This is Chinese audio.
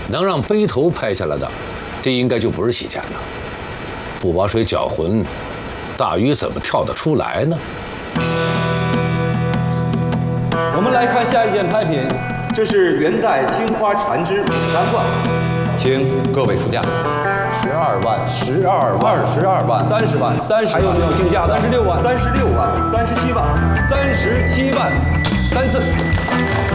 能让背头拍下来的，这应该就不是洗钱了。不把水搅浑，大鱼怎么跳得出来呢？ 我们来看下一件拍品， 这是元代青花缠枝牡丹罐， 请各位出价。12万、12万、22万、30万、30，还有没有竞价的？36万、 36万、37万、 37万，3次。